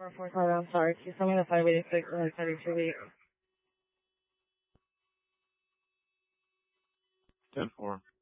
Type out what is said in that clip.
445, I'm sorry. Can you tell me the 586 and 32 10-4.